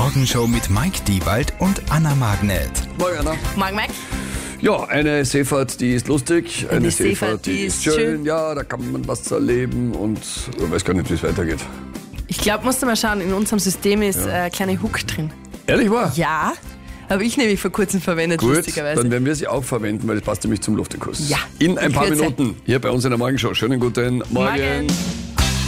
Morgenshow mit Mike Diewald und Anna Magnet. Morgen, Anna. Morgen, Mike. Ja, eine Seefahrt, die ist lustig, eine Seefahrt, die ist schön. Ja, da kann man was erleben und ich weiß gar nicht, wie es weitergeht. Ich glaube, musst du mal schauen, in unserem System ist ein kleiner Hook drin. Ehrlich wahr? Ja, habe ich nämlich vor kurzem verwendet, Gut, lustigerweise. dann werden wir sie auch verwenden, weil das passt nämlich zum Luftikus. Ja, In ein in paar Kürze. Minuten hier bei uns in der Morgenshow. Schönen guten Morgen. Morgen.